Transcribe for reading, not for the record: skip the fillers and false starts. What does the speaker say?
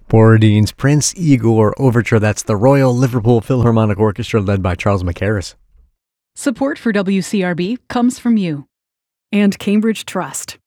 Borodin's Prince Igor Overture. That's the Royal Liverpool Philharmonic Orchestra led by Charles McHarris. Support for WCRB comes from you. And Cambridge Trust.